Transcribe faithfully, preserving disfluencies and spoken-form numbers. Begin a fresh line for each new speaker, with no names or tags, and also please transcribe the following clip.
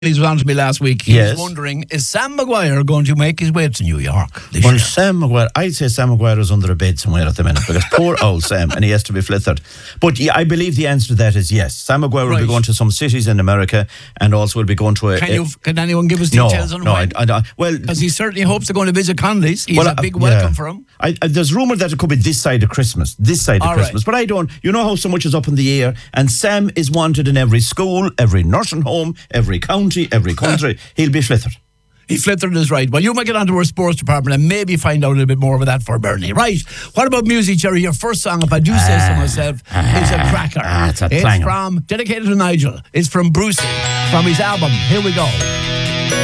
He was on to me last week. He
Yes.
was wondering, is Sam Maguire going to make his way to New York this
Well,
year?
Sam Maguire, I'd say Sam Maguire is under a bed somewhere at the minute because poor old Sam, and he has to be flithered. But yeah, I believe the answer to that is yes. Sam Maguire will
Right.
be going to some cities in America and also will be going to a...
Can
a-
you? Can anyone give us
no,
details on
no, I,
when?
I, I, well...
Because he certainly hopes to go to visit Connolly's. He's
well,
a big
uh,
welcome
yeah.
for him.
I, I, there's rumour that it could be this side of Christmas. This side of
All
Christmas.
right.
But I don't... You know how so much is up in the air, and Sam is wanted in every school, every nursing home, every county, every country. He'll be flithered.
He flithered is right. Well, you might get onto our sports department and maybe find out a little bit more about that for Bernie. Right. What about music, Jerry? Your first song, if I do say so myself, is a cracker.
ah, it's a
it's
clanger.
from, dedicated to Nigel. It's from Brucey, from his album. Here we go.